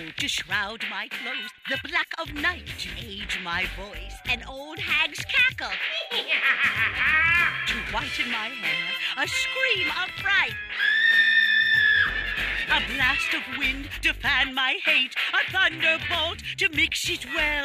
to shroud my clothes, the black of night to age my voice, an old hag's cackle to whiten my hair, a scream of fright, a blast of wind to fan my hate, a thunderbolt to mix it well.